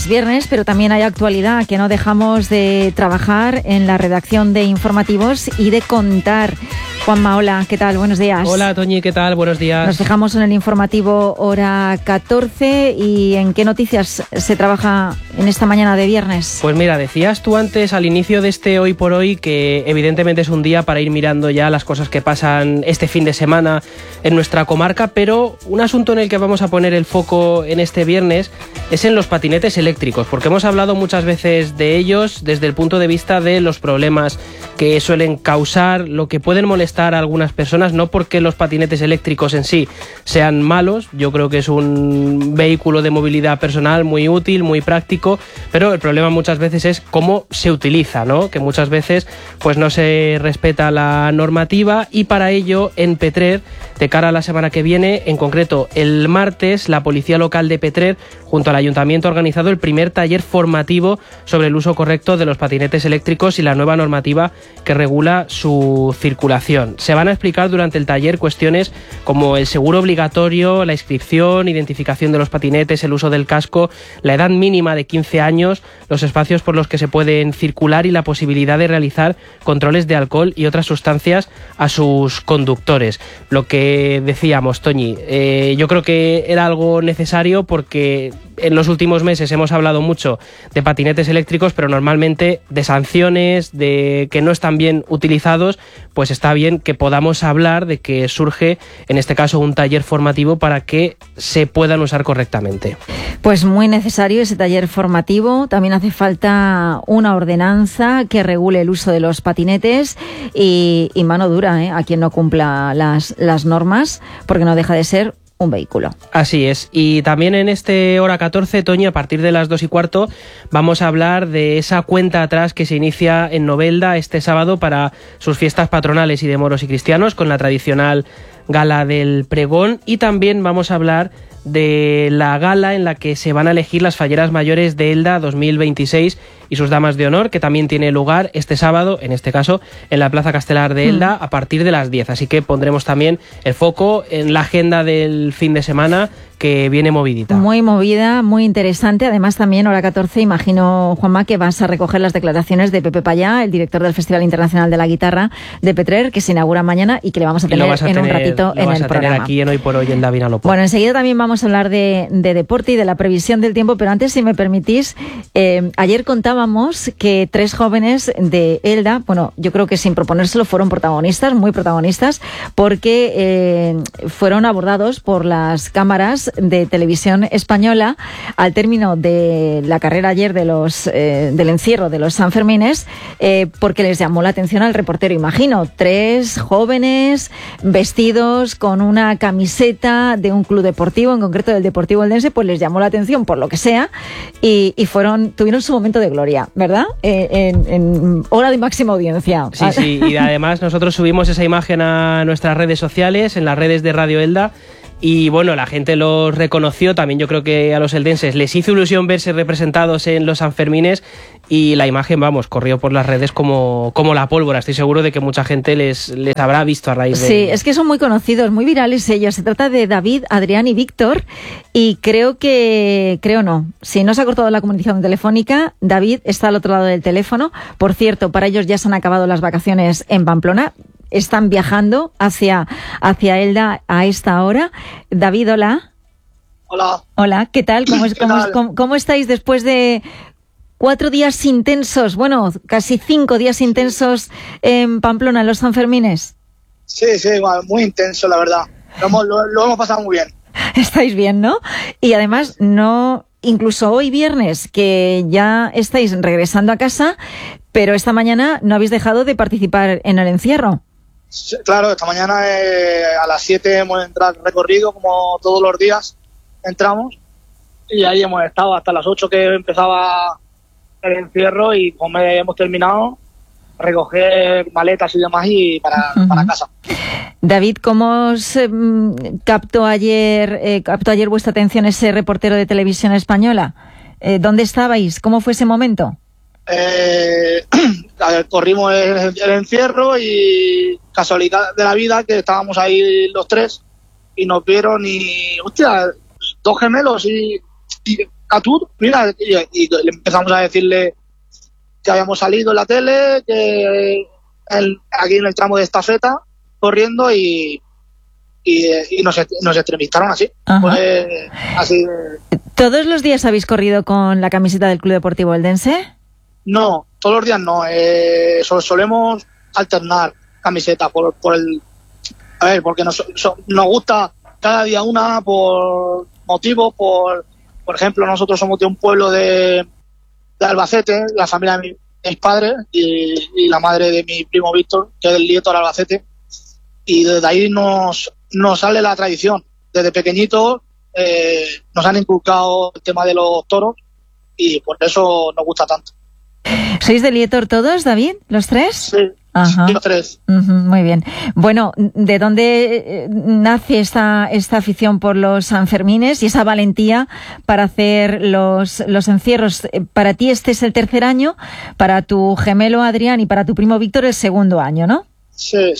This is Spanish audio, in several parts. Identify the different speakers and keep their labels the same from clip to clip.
Speaker 1: Es viernes, pero también hay actualidad, que no dejamos de trabajar en la redacción de informativos y de contar. Juanma, hola, ¿qué tal? Buenos días.
Speaker 2: Hola, Toñi, ¿qué tal? Buenos días.
Speaker 1: Nos fijamos en el informativo hora 14 y ¿en qué noticias se trabaja en esta mañana de viernes?
Speaker 2: Pues mira, decías tú antes al inicio de este Hoy por Hoy que evidentemente es un día para ir mirando ya las cosas que pasan este fin de semana en nuestra comarca, pero un asunto en el que vamos a poner el foco en este viernes es en los patinetes eléctricos, porque hemos hablado muchas veces de ellos desde el punto de vista de los problemas que suelen causar, lo que pueden molestar a algunas personas, no porque los patinetes eléctricos en sí sean malos. Yo creo que es un vehículo de movilidad personal muy útil, muy práctico, pero el problema muchas veces es cómo se utiliza, ¿no? Que muchas veces pues no se respeta la normativa, y para ello en Petrer, de cara a la semana que viene, en concreto el martes, la Policía Local de Petrer junto al Ayuntamiento ha organizado el primer taller formativo sobre el uso correcto de los patinetes eléctricos y la nueva normativa que regula su circulación. Se van a explicar durante el taller cuestiones como el seguro obligatorio, la inscripción, identificación de los patinetes, el uso del casco, la edad mínima de 15 años, los espacios por los que se pueden circular y la posibilidad de realizar controles de alcohol y otras sustancias a sus conductores. Lo que decíamos, Toñi, yo creo que era algo necesario porque en los últimos meses hemos hablado mucho de patinetes eléctricos, pero normalmente de sanciones, de que no están bien utilizados. Pues está bien que podamos hablar de que surge, en este caso, un taller formativo para que se puedan usar correctamente.
Speaker 1: Pues muy necesario ese taller formativo. También hace falta una ordenanza que regule el uso de los patinetes y mano dura, a quien no cumpla las normas, porque no deja de ser un vehículo.
Speaker 2: Así es. Y también en este hora 14, Toño, a partir de las 2:15, vamos a hablar de esa cuenta atrás que se inicia en Novelda este sábado para sus fiestas patronales y de moros y cristianos, con la tradicional gala del pregón, y también vamos a hablar de la gala en la que se van a elegir las falleras mayores de Elda 2026 y sus damas de honor, que también tiene lugar este sábado, en este caso en la Plaza Castelar de Elda, a partir de las 10. Así que pondremos también el foco en la agenda del fin de semana, que viene movidita.
Speaker 1: Muy movida, muy interesante. Además, también hora 14, imagino, Juanma, que vas a recoger las declaraciones de Pepe Payá, el director del Festival Internacional de la Guitarra de Petrer, que se inaugura mañana y que le vamos a tener en un ratito en el programa.
Speaker 2: Aquí en Hoy por Hoy en Davina Lopo.
Speaker 1: Bueno, enseguida también vamos a hablar de deporte y de la previsión del tiempo, pero antes, si me permitís, ayer contábamos que 3 jóvenes de Elda, bueno, yo creo que sin proponérselo fueron protagonistas, muy protagonistas, porque fueron abordados por las cámaras de televisión española al término de la carrera ayer de del encierro de los Sanfermines, porque les llamó la atención al reportero. Imagino, 3 jóvenes vestidos con una camiseta de un club deportivo, en concreto del Deportivo Eldense, pues les llamó la atención por lo que sea y tuvieron su momento de gloria, ¿verdad? En hora de máxima audiencia.
Speaker 2: Sí, y además nosotros subimos esa imagen a nuestras redes sociales, en las redes de Radio Elda. Y bueno, la gente los reconoció. También yo creo que a los eldenses les hizo ilusión verse representados en los Sanfermines, y la imagen, vamos, corrió por las redes como la pólvora. Estoy seguro de que mucha gente les habrá visto a raíz de...
Speaker 1: Sí, es que son muy conocidos, muy virales ellos. Se trata de David, Adrián y Víctor, y creo no, si no se ha cortado la comunicación telefónica, David está al otro lado del teléfono. Por cierto, para ellos ya se han acabado las vacaciones en Pamplona. Están viajando hacia Elda a esta hora. David, hola.
Speaker 3: Hola.
Speaker 1: Hola, ¿qué tal? ¿Cómo estáis después de 4 días intensos, bueno, casi 5 días intensos en Pamplona, en los Sanfermines?
Speaker 3: Sí, igual, muy intenso, la verdad. Lo hemos pasado muy bien.
Speaker 1: Estáis bien, ¿no? Y además, incluso hoy viernes, que ya estáis regresando a casa, pero esta mañana no habéis dejado de participar en el encierro.
Speaker 3: Sí, claro, esta mañana a las 7 hemos entrado al recorrido, como todos los días entramos, y ahí hemos estado hasta las 8 que empezaba el encierro, y como hemos terminado, recoger maletas y demás y para casa.
Speaker 1: David, ¿cómo os captó ayer vuestra atención ese reportero de Televisión Española? ¿Dónde estabais? ¿Cómo fue ese momento?
Speaker 3: Corrimos el encierro y casualidad de la vida que estábamos ahí los 3 y nos vieron y, hostia, 2 gemelos y tú, mira, y le empezamos a decirle que habíamos salido en la tele, que aquí en el tramo de estafeta, corriendo y nos entrevistaron así. Pues, así.
Speaker 1: ¿Todos los días habéis corrido con la camiseta del Club Deportivo Eldense?
Speaker 3: No, todos los días no. Solemos alternar camisetas porque nos gusta cada día una por motivos, por ejemplo, nosotros somos de un pueblo de Albacete, la familia de mis padres y la madre de mi primo Víctor, que es del Lietor Albacete, y desde ahí nos sale la tradición. Desde pequeñitos nos han inculcado el tema de los toros y por eso nos gusta tanto.
Speaker 1: ¿Sois de Lietor todos, David? ¿Los tres?
Speaker 3: Sí.
Speaker 1: Ajá.
Speaker 3: Los tres.
Speaker 1: Muy bien. Bueno, ¿de dónde nace esta afición por los Sanfermines y esa valentía para hacer los encierros? Para ti este es el tercer año, para tu gemelo Adrián y para tu primo Víctor el segundo año, ¿no?
Speaker 3: Sí.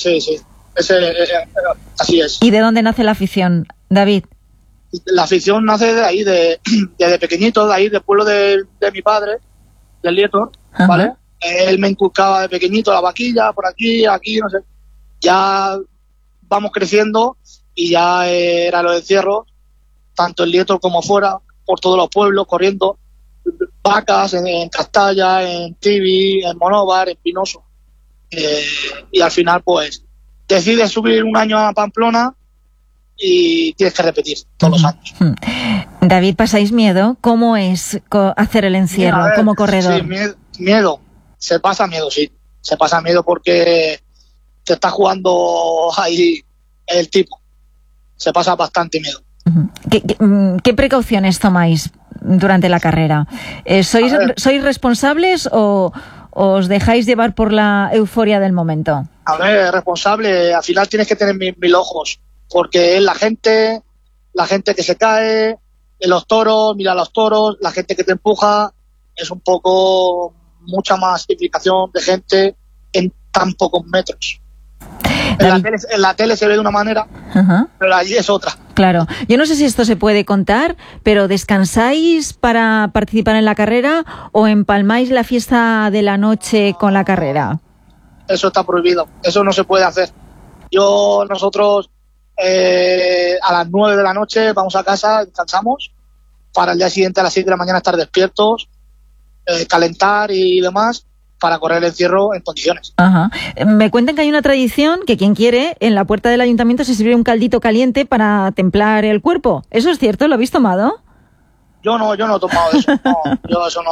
Speaker 3: Así es.
Speaker 1: ¿Y de dónde nace la afición, David?
Speaker 3: La afición nace de ahí, desde pequeñito, de ahí, del pueblo de mi padre, del Lietor, ¿vale? Ajá. Él me inculcaba de pequeñito la vaquilla, por aquí, no sé. Ya vamos creciendo y ya era los encierros, tanto en Lietor como fuera, por todos los pueblos, corriendo vacas en Castalla, en Tibi, en Monóvar, en Pinoso. Y al final, pues, decides subir un año a Pamplona y tienes que repetir todos los años.
Speaker 1: David, ¿pasáis miedo? ¿Cómo es hacer el encierro como corredor?
Speaker 3: Sí, miedo. Se pasa miedo, sí. Se pasa miedo porque te está jugando ahí el tipo. Se pasa bastante miedo.
Speaker 1: ¿Qué precauciones tomáis durante la carrera? ¿Sois responsables o os dejáis llevar por la euforia del momento?
Speaker 3: A ver, responsable. Al final tienes que tener mil ojos. Porque es la gente que se cae, en los toros, mira los toros, la gente que te empuja. Es un poco mucha más implicación de gente en tan pocos metros. En la tele se ve de una manera, pero allí es otra.
Speaker 1: Claro. Yo no sé si esto se puede contar, pero ¿descansáis para participar en la carrera o empalmáis la fiesta de la noche con la carrera?
Speaker 3: Eso está prohibido. Eso no se puede hacer. Nosotros a las 9 de la noche vamos a casa, descansamos, para el día siguiente a las 6 de la mañana estar despiertos, calentar y demás para correr el encierro en condiciones.
Speaker 1: Ajá. Me cuentan que hay una tradición que quien quiere en la puerta del ayuntamiento se sirve un caldito caliente para templar el cuerpo. ¿Eso es cierto? ¿Lo habéis tomado?
Speaker 3: Yo no he tomado eso. Yo eso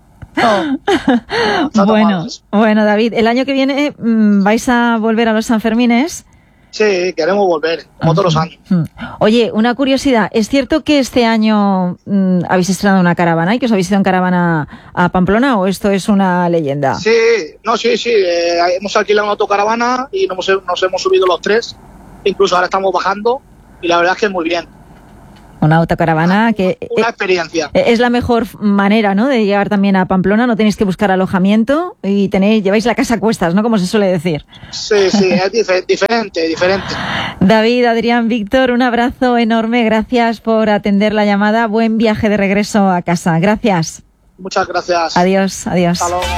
Speaker 3: no.
Speaker 1: Bueno, David, el año que viene vais a volver a los Sanfermines.
Speaker 3: Sí, queremos volver, como todos los años.
Speaker 1: Oye, una curiosidad, ¿es cierto que este año habéis estrenado una caravana y que os habéis ido en caravana a Pamplona o esto es una leyenda?
Speaker 3: Sí. Hemos alquilado una autocaravana y nos hemos subido los tres, incluso ahora estamos bajando y la verdad es que muy bien.
Speaker 1: Una autocaravana que...
Speaker 3: Una experiencia.
Speaker 1: Es la mejor manera, ¿no?, de llegar también a Pamplona. No tenéis que buscar alojamiento y lleváis la casa a cuestas, ¿no?, como se suele decir.
Speaker 3: Sí, es diferente.
Speaker 1: David, Adrián, Víctor, un abrazo enorme. Gracias por atender la llamada. Buen viaje de regreso a casa. Gracias.
Speaker 3: Muchas gracias.
Speaker 1: Adiós.
Speaker 3: Hasta luego.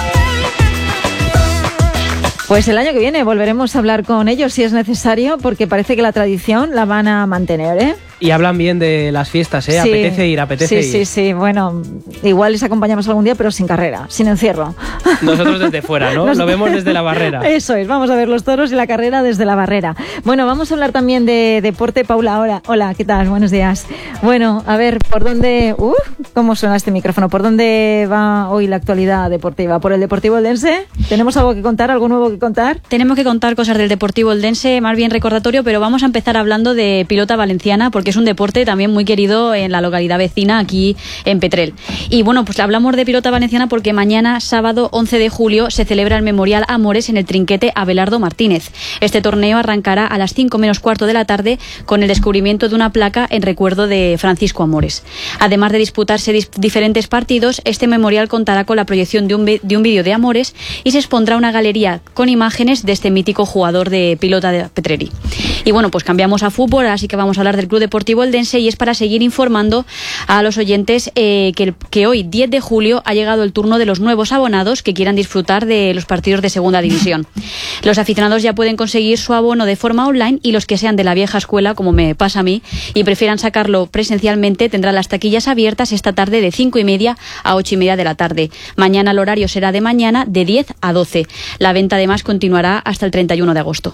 Speaker 1: Pues el año que viene volveremos a hablar con ellos si es necesario, porque parece que la tradición la van a mantener, ¿eh?
Speaker 2: Y hablan bien de las fiestas, ¿eh? Sí. Apetece ir.
Speaker 1: Sí. Bueno, igual les acompañamos algún día, pero sin carrera, sin encierro.
Speaker 2: Nosotros desde fuera, ¿no? Lo vemos desde la barrera.
Speaker 1: Eso es, vamos a ver los toros y la carrera desde la barrera. Bueno, vamos a hablar también de deporte. Paula, hola, ¿qué tal? Buenos días. Bueno, a ver, ¿por dónde... ¿cómo suena este micrófono? ¿Por dónde va hoy la actualidad deportiva? ¿Por el Deportivo Eldense? ¿Tenemos algo que contar, algo nuevo que contar?
Speaker 4: Tenemos que contar cosas del Deportivo Eldense, más bien recordatorio, pero vamos a empezar hablando de pilota valenciana, porque es un deporte también muy querido en la localidad vecina, aquí en Petrel. Y bueno, pues hablamos de pilota valenciana porque mañana, sábado 11 de julio, se celebra el Memorial Amores en el Trinquete Abelardo Martínez. Este torneo arrancará a las 5 menos cuarto de la tarde con el descubrimiento de una placa en recuerdo de Francisco Amores. Además de disputarse disputarse diferentes partidos, este memorial contará con la proyección de un vídeo de Amores y se expondrá una galería con imágenes de este mítico jugador de Pilota de Petrelli. Y bueno, pues cambiamos a fútbol, así que vamos a hablar del Club Deportivo Eldense, y es para seguir informando a los oyentes que hoy, 10 de julio, ha llegado el turno de los nuevos abonados que quieran disfrutar de los partidos de Segunda División. Los aficionados ya pueden conseguir su abono de forma online, y los que sean de la vieja escuela, como me pasa a mí, y prefieran sacarlo presencialmente, tendrán las taquillas abiertas esta tarde de 5:30 a 8:30 de la tarde. Mañana el horario será de mañana de 10 a 12. La venta además continuará hasta el 31 de agosto.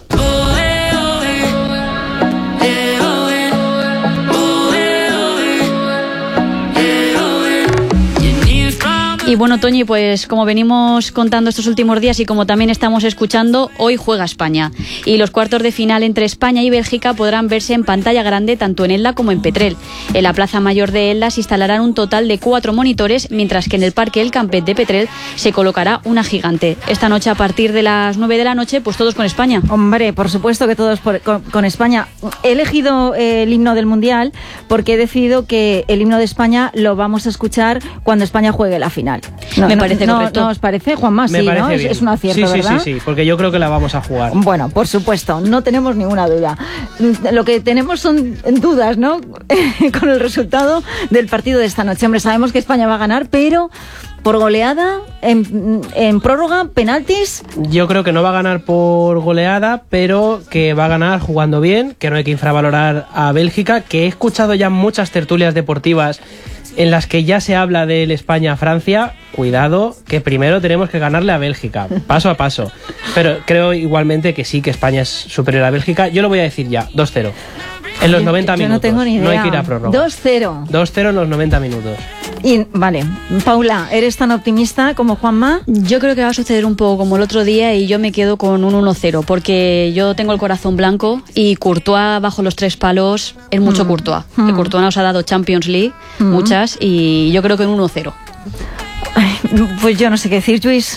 Speaker 4: Y bueno, Toñi, pues como venimos contando estos últimos días y como también estamos escuchando, hoy juega España. Y los cuartos de final entre España y Bélgica podrán verse en pantalla grande tanto en Elda como en Petrel. En la Plaza Mayor de Elda se instalarán un total de 4 monitores, mientras que en el Parque El Campet de Petrel se colocará una gigante. Esta noche, a partir de las 9 de la noche, pues todos con España.
Speaker 1: Hombre, por supuesto que todos con España. He elegido el himno del Mundial porque he decidido que el himno de España lo vamos a escuchar cuando España juegue la final.
Speaker 4: Me parece correcto.
Speaker 1: ¿No os parece, Juanma? Sí, ¿no? Es un acierto, ¿verdad?
Speaker 2: Sí, porque yo creo que la vamos a jugar.
Speaker 1: Bueno, por supuesto, no tenemos ninguna duda. Lo que tenemos son dudas, ¿no? Con el resultado del partido de esta noche. Hombre, sabemos que España va a ganar, pero por goleada, en prórroga, penaltis.
Speaker 2: Yo creo que no va a ganar por goleada, pero que va a ganar jugando bien, que no hay que infravalorar a Bélgica, que he escuchado ya muchas tertulias deportivas en las que ya se habla del España-Francia. Cuidado, que primero tenemos que ganarle a Bélgica, paso a paso. Pero creo igualmente que sí, que España es superior a Bélgica. Yo lo voy a decir ya, 2-0. En los 90 minutos.
Speaker 1: No tengo ni idea.
Speaker 2: No hay que ir a prórroga.
Speaker 1: 2-0.
Speaker 2: 2-0 en los 90 minutos.
Speaker 1: Y vale, Paula, ¿eres tan optimista como Juanma?
Speaker 4: Yo creo que va a suceder un poco como el otro día, y yo me quedo con un 1-0, porque yo tengo el corazón blanco y Courtois bajo los 3 palos es mucho Courtois. Que Courtois nos ha dado Champions League, muchas, y yo creo que un 1-0.
Speaker 1: Ay, pues yo no sé qué decir, Luis.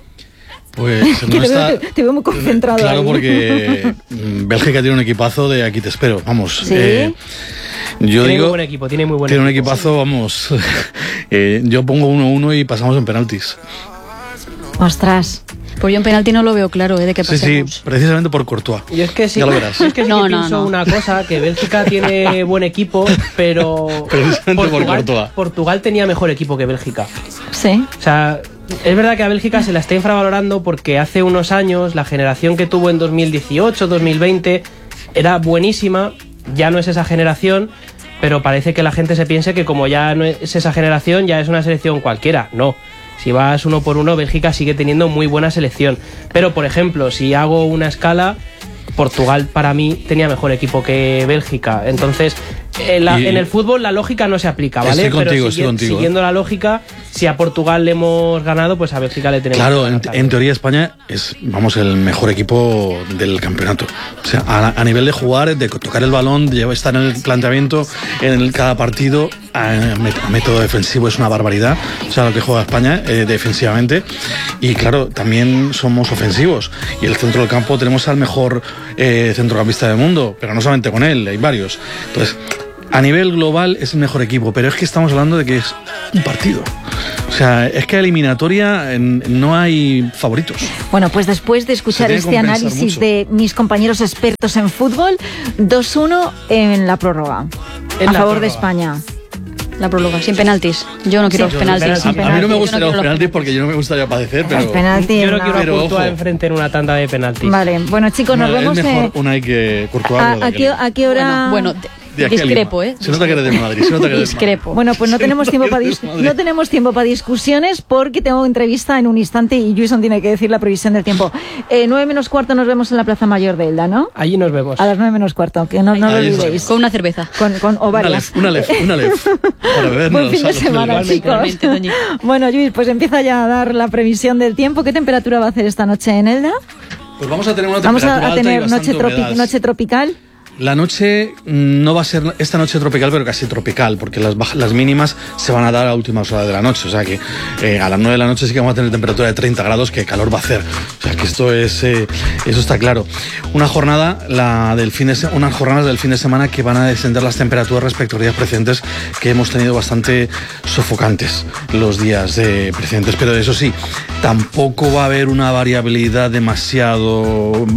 Speaker 5: Pues no está...
Speaker 1: te veo muy concentrado.
Speaker 5: Claro,
Speaker 1: ahí.
Speaker 5: Porque Bélgica tiene un equipazo de aquí te espero, vamos.
Speaker 1: ¿Sí?
Speaker 5: Yo
Speaker 2: tiene
Speaker 5: digo,
Speaker 2: muy buen equipo, tiene muy buen
Speaker 5: tiene
Speaker 2: equipo.
Speaker 5: un equipazo, vamos. Yo pongo 1-1 y pasamos en penaltis.
Speaker 1: Ostras.
Speaker 4: Pues yo en penalti no lo veo claro, de qué pasemos.
Speaker 5: Sí, precisamente por Courtois.
Speaker 2: Y es que sí,
Speaker 5: ya lo verás.
Speaker 2: Es que sí, que pienso una cosa, que Bélgica tiene buen equipo, pero
Speaker 5: precisamente por Courtois.
Speaker 2: Portugal tenía mejor equipo que Bélgica.
Speaker 1: Sí.
Speaker 2: O sea, es verdad que a Bélgica se la está infravalorando porque hace unos años la generación que tuvo en 2018, 2020 era buenísima, ya no es esa generación, pero parece que la gente se piense que como ya no es esa generación, ya es una selección cualquiera. No. Si vas 1 por 1, Bélgica sigue teniendo muy buena selección. Pero, por ejemplo, si hago una escala, Portugal para mí tenía mejor equipo que Bélgica. Entonces, en el fútbol la lógica no se aplica, ¿vale?
Speaker 5: Estoy
Speaker 2: Pero
Speaker 5: contigo.
Speaker 2: siguiendo la lógica, si a Portugal le hemos ganado, pues a Bélgica le tenemos
Speaker 5: Claro,
Speaker 2: que ganar.
Speaker 5: en teoría España es, vamos, el mejor equipo del campeonato. O sea, a nivel de jugar, de tocar el balón, de estar en el planteamiento, en cada partido, a método defensivo es una barbaridad. O sea, lo que juega España defensivamente. Y claro, también somos ofensivos. Y el centro del campo tenemos al mejor centrocampista del mundo, pero no solamente con él, hay varios. Entonces, a nivel global es el mejor equipo, pero es que estamos hablando de que es un partido. O sea, es que a eliminatoria no hay favoritos.
Speaker 1: Bueno, pues después de escuchar este análisis de mis compañeros expertos en fútbol, 2-1 en la prórroga. A favor de España.
Speaker 4: La prórroga, sin penaltis. Yo no quiero penaltis.
Speaker 5: A mí no me gustaría los penaltis porque yo no me gustaría padecer, pero...
Speaker 2: Yo no quiero a Courtois enfrente en una tanda de penaltis.
Speaker 1: Vale, bueno chicos, nos vemos...
Speaker 5: Es mejor Unai que Courtois.
Speaker 1: ¿A qué hora...?
Speaker 4: Bueno, discrepo,
Speaker 5: Se nota que eres de Madrid.
Speaker 4: Discrepo.
Speaker 1: Bueno, pues no tenemos tiempo para discusiones porque tengo entrevista en un instante y Juison tiene que decir la previsión del tiempo. 9 menos cuarto nos vemos en la Plaza Mayor de Elda, ¿no?
Speaker 2: Allí nos vemos.
Speaker 1: A las 9 menos cuarto, que no lo olvidéis.
Speaker 4: Con una cerveza.
Speaker 1: O varias.
Speaker 5: Una lef. Para beber,
Speaker 1: buen fin de semana, chicos. Bueno, Luis, pues empieza ya a dar la previsión del tiempo. ¿Qué temperatura va a hacer esta noche en Elda?
Speaker 5: Pues vamos a tener una temperatura alta y bastante humedad.
Speaker 1: Noche tropical.
Speaker 5: la noche no va a ser esta noche tropical, pero casi tropical, porque las mínimas se van a dar a últimas horas de la noche. O sea que a las 9 de la noche sí que vamos a tener temperatura de 30 grados, que calor va a hacer. O sea que eso está claro. Unas jornadas del fin de semana que van a descender las temperaturas respecto a días precedentes, que hemos tenido bastante sofocantes los días precedentes. Pero eso sí, tampoco va a haber una variabilidad demasiado,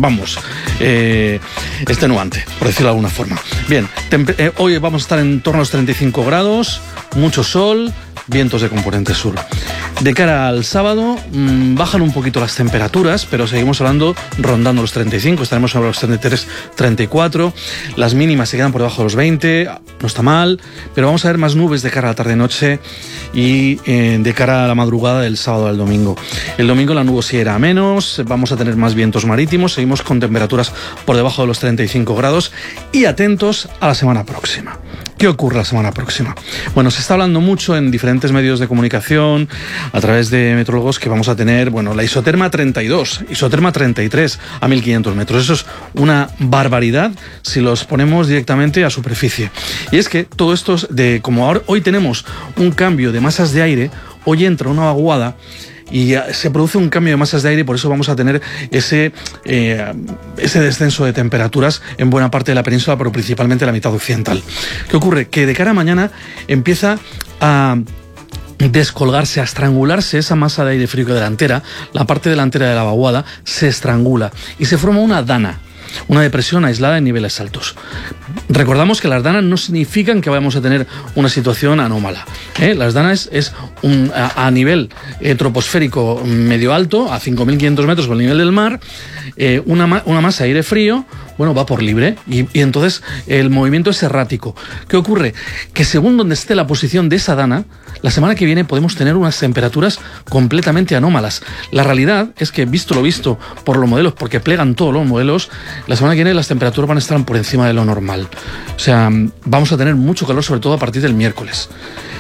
Speaker 5: extenuante, por decirlo de alguna forma. Bien, hoy vamos a estar en torno a los 35 grados, mucho sol, vientos de componente sur. De cara al sábado, bajan un poquito las temperaturas, pero seguimos rondando los 35, estaremos sobre los 33, 34. Las mínimas se quedan por debajo de los 20, no está mal, pero vamos a ver más nubes de cara a la tarde-noche y de cara a la madrugada del sábado al domingo. El domingo la nubosidad irá a menos, vamos a tener más vientos marítimos, seguimos con temperaturas por debajo de los 35 grados y atentos a la semana próxima. ¿Qué ocurre la semana próxima? Bueno, se está hablando mucho en diferentes medios de comunicación, a través de meteorólogos, que vamos a tener, la isoterma 32, isoterma 33 a 1500 metros. Eso es una barbaridad si los ponemos directamente a superficie. Y es que todo esto como hoy tenemos un cambio de masas de aire, hoy entra una vaguada y se produce un cambio de masas de aire, y por eso vamos a tener ese descenso de temperaturas en buena parte de la península, pero principalmente en la mitad occidental. ¿Qué ocurre? Que de cara a mañana empieza a descolgarse, a estrangularse esa masa de aire frío delantera, la parte delantera de la vaguada se estrangula y se forma una dana, una depresión aislada en niveles altos. Recordamos que las danas no significan que vamos a tener una situación anómala. Las danas es a nivel troposférico medio alto, a 5.500 metros por el nivel del mar, una masa de aire frío, va por libre y entonces el movimiento es errático. ¿Qué ocurre? Que según donde esté la posición de esa dana, la semana que viene podemos tener unas temperaturas completamente anómalas. La realidad es que, visto lo visto por los modelos, porque plegan todos los modelos, la semana que viene las temperaturas van a estar por encima de lo normal. O sea, vamos a tener mucho calor, sobre todo a partir del miércoles.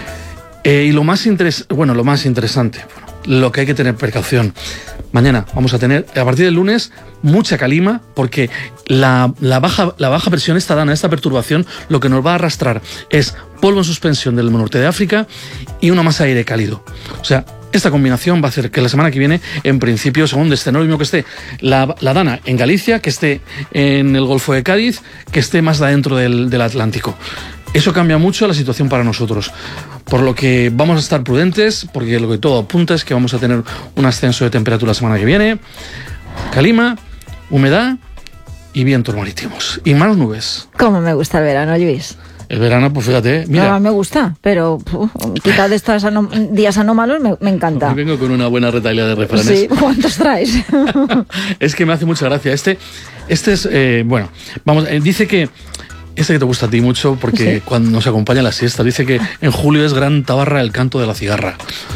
Speaker 5: Y lo más interesante, lo que hay que tener precaución. Mañana vamos a tener, a partir del lunes, mucha calima, porque la baja presión, esta dana, esta perturbación, lo que nos va a arrastrar es polvo en suspensión del norte de África y una masa de aire cálido. O sea, esta combinación va a hacer que la semana que viene, en principio, según esté, no lo mismo que esté la dana en Galicia, que esté en el Golfo de Cádiz, que esté más adentro del Atlántico. Eso cambia mucho la situación para nosotros, por lo que vamos a estar prudentes, porque lo que todo apunta es que vamos a tener un ascenso de temperatura la semana que viene, calima, humedad y vientos marítimos y más nubes.
Speaker 1: ¿Cómo me gusta el verano, Luis?
Speaker 5: El verano, pues fíjate, mira.
Speaker 1: No, me gusta, pero quitado de estos días anómalos me encanta.
Speaker 5: Hoy vengo con una buena retahíla de refranes.
Speaker 1: Sí, ¿cuántos traes?
Speaker 5: Es que me hace mucha gracia. Este es, dice que este que te gusta a ti mucho, porque ¿sí? Cuando nos acompaña la siesta, dice que en julio es gran tabarra el canto de la cigarra.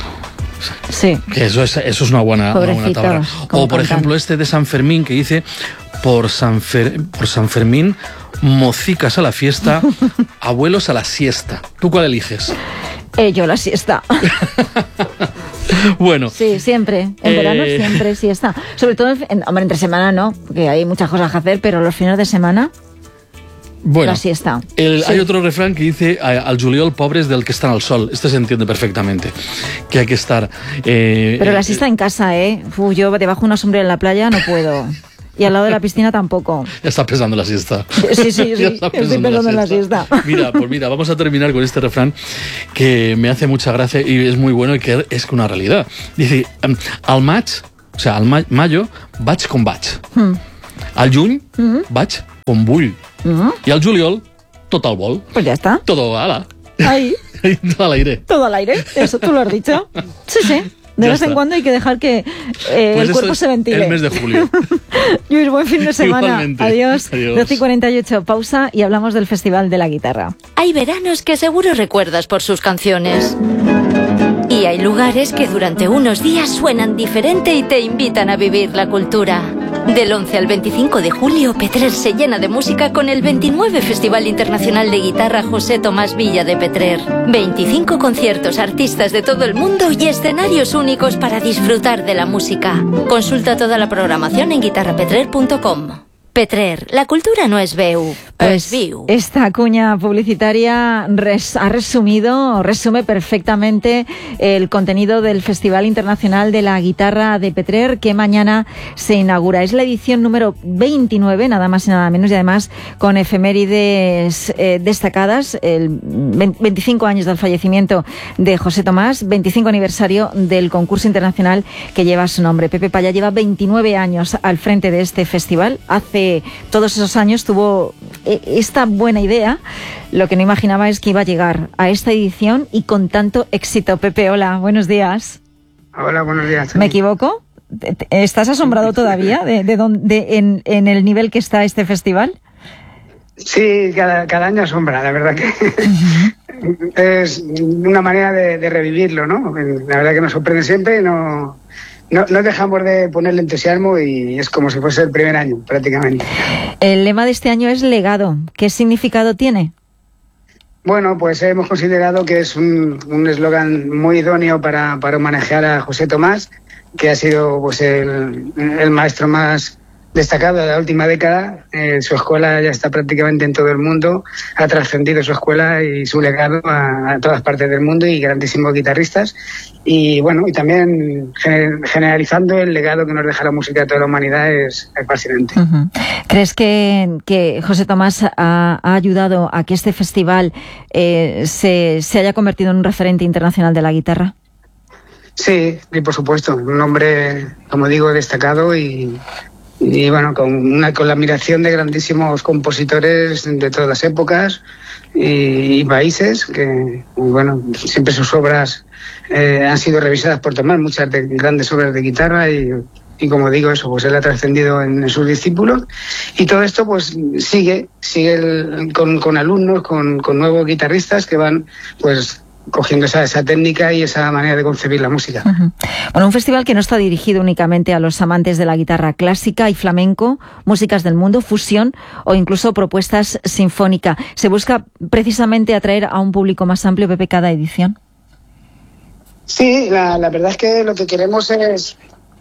Speaker 1: Sí.
Speaker 5: Que eso es una buena tabarra. O por ejemplo este de San Fermín, que dice por San Fermín, mocicas a la fiesta, abuelos a la siesta. ¿Tú cuál eliges?
Speaker 1: Yo la siesta.
Speaker 5: Bueno.
Speaker 1: Sí, siempre. En verano siempre siesta. Sobre todo, entre semana no, porque hay muchas cosas que hacer, pero los fines de semana...
Speaker 5: Bueno,
Speaker 1: la siesta.
Speaker 5: Hay otro refrán que dice al juliol pobres del que están al sol. Este se entiende perfectamente, que hay que estar...
Speaker 1: Pero la siesta en casa, yo debajo de una sombrilla en la playa no puedo. Y al lado de la piscina tampoco.
Speaker 5: Ya está pensando la siesta.
Speaker 1: Sí, estoy pensando en la siesta.
Speaker 5: Mira, vamos a terminar con este refrán que me hace mucha gracia y es muy bueno y que es una realidad. Dice, al mayo vaig com vaig. Al juny vaig com vull. Y al juliol, tot al vol.
Speaker 1: Pues ya está.
Speaker 5: Todo, ala.
Speaker 1: Ahí.
Speaker 5: Todo al aire.
Speaker 1: Todo al aire, eso tú lo has dicho. Sí. De vez en cuando hay que dejar que pues el cuerpo se ventile.
Speaker 5: El mes de julio.
Speaker 1: Luis, buen fin de semana.
Speaker 5: Igualmente.
Speaker 1: Adiós. 12:48, pausa y hablamos del Festival de la Guitarra.
Speaker 6: Hay veranos que seguro recuerdas por sus canciones. Y hay lugares que durante unos días suenan diferente y te invitan a vivir la cultura. Del 11 al 25 de julio, Petrer se llena de música con el 29 Festival Internacional de Guitarra José Tomás Villa de Petrer. 25 conciertos, artistas de todo el mundo y escenarios únicos para disfrutar de la música. Consulta toda la programación en guitarrapetrer.com. Petrer, la cultura no es veu,
Speaker 1: pues
Speaker 6: es viu.
Speaker 1: Esta cuña publicitaria resume perfectamente el contenido del Festival Internacional de la Guitarra de Petrer, que mañana se inaugura. Es la edición número 29, nada más y nada menos, y además con efemérides destacadas, el 25 años del fallecimiento de José Tomás, 25 aniversario del concurso internacional que lleva su nombre. Pepe Paya lleva 29 años al frente de este festival. Hace todos esos años tuvo esta buena idea. Lo que no imaginaba es que iba a llegar a esta edición y con tanto éxito. Pepe, hola, buenos días.
Speaker 7: Hola, buenos días.
Speaker 1: ¿Me equivoco? ¿Estás asombrado todavía en el nivel que está este festival?
Speaker 7: Sí, cada año asombra, la verdad que es una manera de revivirlo, ¿no? La verdad que nos sorprende siempre, no dejamos de ponerle entusiasmo y es como si fuese el primer año, prácticamente.
Speaker 1: El lema de este año es legado. ¿Qué significado tiene?
Speaker 7: Bueno, pues hemos considerado que es un eslogan muy idóneo para homenajear a José Tomás, que ha sido pues el maestro más destacado de la última década. Su escuela ya está prácticamente en todo el mundo, ha trascendido su escuela y su legado a todas partes del mundo y grandísimos guitarristas. Y bueno, y también generalizando el legado que nos deja la música a toda la humanidad es fascinante.
Speaker 1: Uh-huh. ¿Crees que José Tomás ha ayudado a que este festival se haya convertido en un referente internacional de la guitarra?
Speaker 7: Sí, y por supuesto, un hombre, como digo, destacado y bueno, con la admiración de grandísimos compositores de todas las épocas y países, que bueno, siempre sus obras han sido revisadas por Tomás, muchas grandes obras de guitarra y como digo eso, pues él ha trascendido en sus discípulos y todo esto pues sigue con alumnos, con nuevos guitarristas que van pues cogiendo esa técnica y esa manera de concebir la música.
Speaker 1: Uh-huh. Bueno, un festival que no está dirigido únicamente a los amantes de la guitarra clásica y flamenco, músicas del mundo, fusión o incluso propuestas sinfónicas. ¿Se busca precisamente atraer a un público más amplio, Pepe, cada edición?
Speaker 7: Sí, la verdad es que lo que queremos es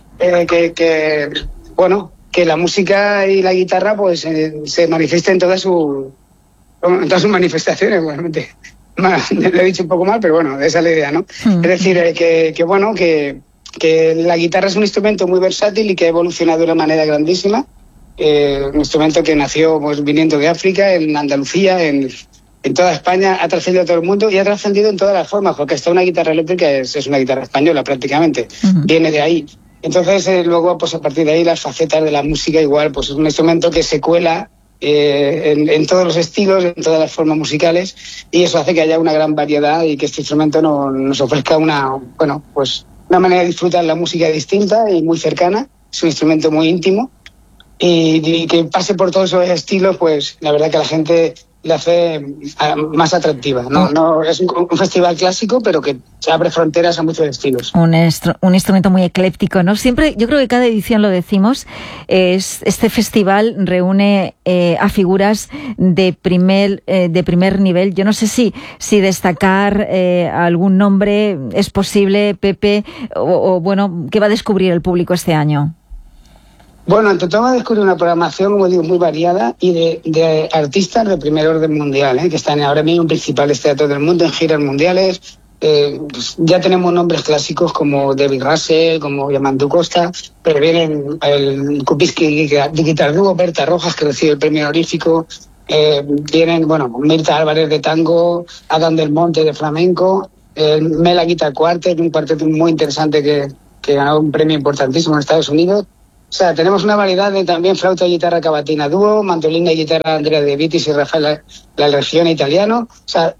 Speaker 7: que la música y la guitarra pues se manifiesten en todas sus manifestaciones, obviamente. Lo he dicho un poco mal, pero bueno, esa es la idea, ¿no? Es decir, que la guitarra es un instrumento muy versátil y que ha evolucionado de una manera grandísima. Un instrumento que nació pues viniendo de África, en Andalucía, en toda España, ha trascendido a todo el mundo y ha trascendido en todas las formas, porque hasta una guitarra eléctrica es una guitarra española prácticamente, viene de ahí. Entonces, luego, pues a partir de ahí, las facetas de la música igual, pues es un instrumento que se cuela en todos los estilos, en todas las formas musicales, y eso hace que haya una gran variedad y que este instrumento nos ofrezca una manera de disfrutar la música distinta y muy cercana. Es un instrumento muy íntimo y que pase por todos esos estilos, pues la verdad que a la gente la hace más atractiva. No es un festival clásico, pero que se abre fronteras a muchos estilos.
Speaker 1: Un instrumento muy ecléctico, ¿no? Siempre, yo creo que cada edición lo decimos, este festival reúne a figuras de primer nivel. Yo no sé si destacar algún nombre es posible, Pepe, o bueno, ¿qué va a descubrir el público este año?
Speaker 7: Bueno, ante todo va a descubrir una programación, como digo, muy variada y de artistas de primer orden mundial, que están ahora mismo en principales teatros del mundo, en giras mundiales. Pues ya tenemos nombres clásicos como David Russell, como Yamandu Costa, pero vienen el Kupiski Guitar Duo, Berta Rojas, que recibe el premio honorífico, vienen, Mirta Álvarez de tango, Adam del Monte de flamenco, Mela Guitar Quartet, un cuarteto muy interesante que ganó un premio importantísimo en Estados Unidos. O sea, tenemos una variedad de también flauta y guitarra cavatina dúo, mandolina y guitarra Andrea De Vitis y Rafael La Legione italiano. O sea,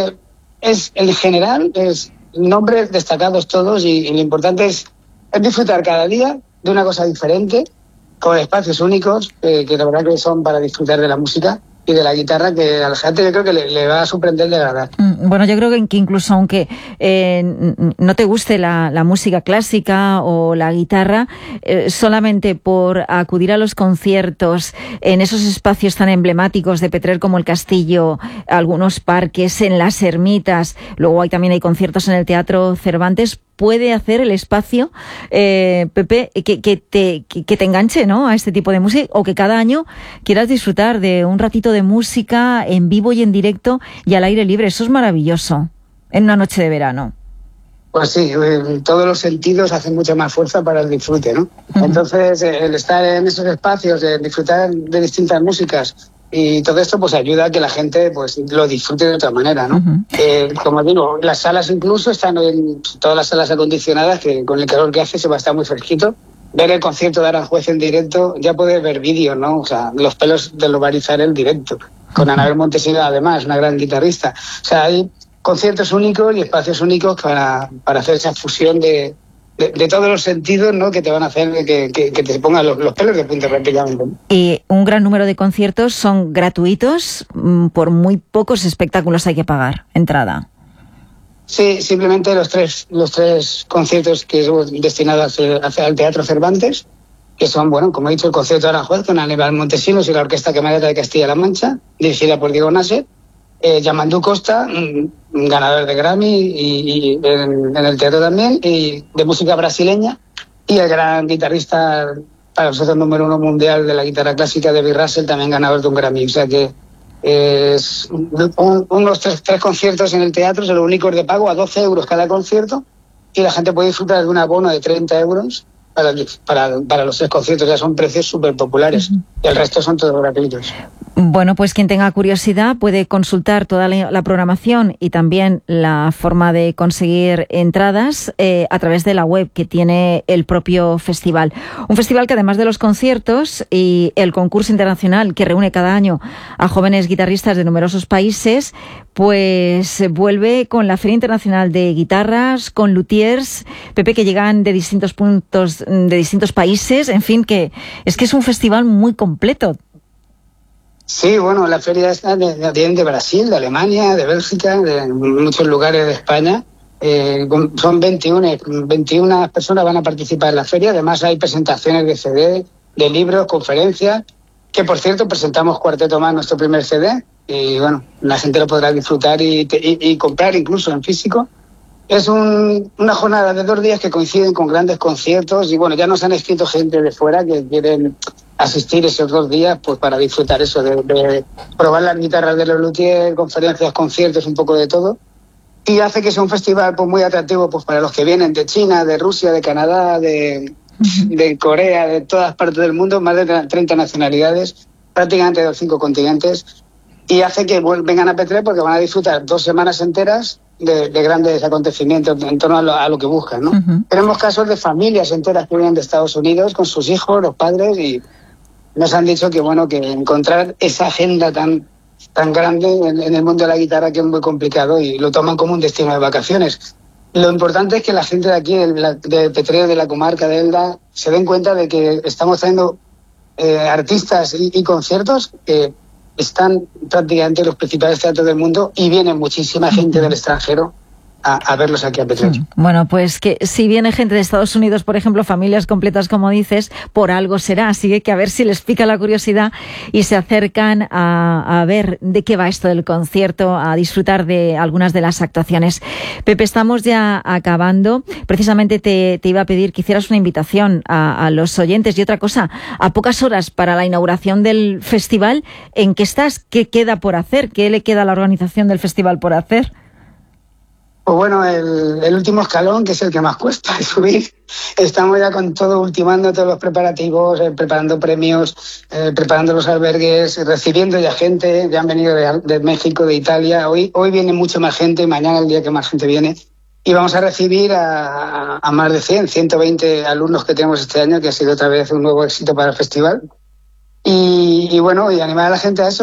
Speaker 7: en general, es nombres destacados todos y lo importante es disfrutar cada día de una cosa diferente, con espacios únicos, que la verdad que son para disfrutar de la música y de la guitarra, que a la gente yo creo que le va a sorprender de verdad.
Speaker 1: Bueno, yo creo que incluso aunque no te guste la música clásica o la guitarra, solamente por acudir a los conciertos en esos espacios tan emblemáticos de Petrer como el Castillo, algunos parques, en las ermitas, luego también hay conciertos en el Teatro Cervantes, puede hacer el espacio, Pepe, que te enganche, ¿no?, a este tipo de música, o que cada año quieras disfrutar de un ratito de música en vivo y en directo y al aire libre. Eso es maravilloso en una noche de verano.
Speaker 7: Pues sí, todos los sentidos hacen mucha más fuerza para el disfrute, ¿no? Entonces, el estar en esos espacios, de disfrutar de distintas músicas y todo esto, pues ayuda a que la gente pues lo disfrute de otra manera, ¿no? Como digo, las salas incluso están en todas las salas acondicionadas, que con el calor que hace se va a estar muy fresquito. Ver el concierto de Aranjuez en directo, ya puedes ver vídeos, ¿no? O sea, los pelos de Lobarizar en directo, con Anabel Montesino, además, una gran guitarrista. O sea, hay conciertos únicos y espacios únicos para hacer esa fusión de todos los sentidos, ¿no?, que te van a hacer que te pongan los pelos de punta prácticamente.
Speaker 1: Y un gran número de conciertos son gratuitos, por muy pocos espectáculos hay que pagar entrada.
Speaker 7: Sí, simplemente los tres conciertos que son destinados al Teatro Cervantes, que son, bueno, como he dicho, el concierto de Aranjuez con Aníbal Montesinos y la Orquesta Camerata de Castilla-La Mancha, dirigida por Diego Nasser. Yamandú Costa, ganador de Grammy y en el teatro también, y de música brasileña, y el gran guitarrista para nosotros número 1 mundial de la guitarra clásica, David Russell, también ganador de un Grammy. O sea que es unos tres conciertos en el teatro, son los únicos de pago, a 12 euros cada concierto, y la gente puede disfrutar de un abono de 30 euros para los 3 conciertos. Ya son precios súper populares, y el resto son todos gratuitos.
Speaker 1: Bueno, pues quien tenga curiosidad puede consultar toda la programación y también la forma de conseguir entradas a través de la web que tiene el propio festival. Un festival que, además de los conciertos y el concurso internacional que reúne cada año a jóvenes guitarristas de numerosos países, pues vuelve con la Feria Internacional de Guitarras, con luthiers, Pepe, que llegan de distintos puntos, de distintos países. En fin, que es un festival muy completo.
Speaker 7: Sí, bueno, la feria está de Brasil, de Alemania, de Bélgica, de muchos lugares de España. Son 21 personas van a participar en la feria. Además hay presentaciones de CD, de libros, conferencias, que por cierto presentamos Cuarteto Más, nuestro primer CD, y bueno, la gente lo podrá disfrutar y comprar incluso en físico. Es una jornada de 2 días que coinciden con grandes conciertos, y bueno, ya nos han escrito gente de fuera que quieren asistir esos 2 días pues para disfrutar eso, de probar las guitarras de los luthiers, conferencias, conciertos, un poco de todo. Y hace que sea un festival pues muy atractivo pues para los que vienen de China, de Rusia, de Canadá, de Corea, de todas partes del mundo, más de 30 nacionalidades, prácticamente de los 5 continentes. Y hace que vengan a Petrel porque van a disfrutar 2 semanas enteras de grandes acontecimientos en torno a lo que buscan, ¿no? Tenemos casos de familias enteras que vienen de Estados Unidos con sus hijos, los padres, y nos han dicho que bueno, que encontrar esa agenda tan grande en el mundo de la guitarra, que es muy complicado, y lo toman como un destino de vacaciones. Lo importante es que la gente de aquí, de Petrel, de la comarca de Elda, se den cuenta de que estamos trayendo artistas y conciertos que están prácticamente en los principales teatros del mundo, y viene muchísima gente del extranjero a verlos aquí a Petrel. Bueno,
Speaker 1: pues que si viene gente de Estados Unidos, por ejemplo, familias completas, como dices, por algo será. Así que a ver si les pica la curiosidad y se acercan a ver de qué va esto del concierto, a disfrutar de algunas de las actuaciones. Pepe, estamos ya acabando. Precisamente te iba a pedir que hicieras una invitación a los oyentes. Y otra cosa, a pocas horas para la inauguración del festival, ¿en qué estás? ¿Qué queda por hacer? ¿Qué le queda a la organización del festival por hacer?
Speaker 7: Pues bueno, el último escalón, que es el que más cuesta subir. Estamos ya con todo, ultimando todos los preparativos, preparando premios, preparando los albergues, recibiendo ya gente. Ya han venido de México, de Italia. Hoy viene mucha más gente, mañana el día que más gente viene. Y vamos a recibir a más de 120 alumnos que tenemos este año, que ha sido otra vez un nuevo éxito para el festival. Y bueno, y animar a la gente a eso.